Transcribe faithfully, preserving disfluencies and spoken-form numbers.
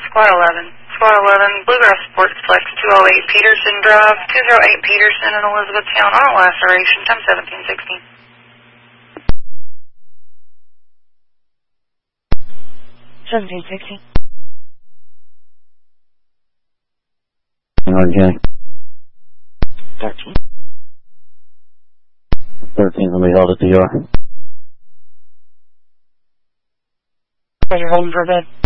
Squad eleven. Squad eleven, Bluegrass Sports Flex, two oh eight Peterson Drive, two oh eight Peterson in Elizabethtown, auto laceration, time seventeen sixteen. seventeen sixteen. Organic. thirteen. thirteen will be held at the yard. You're holding for a bed.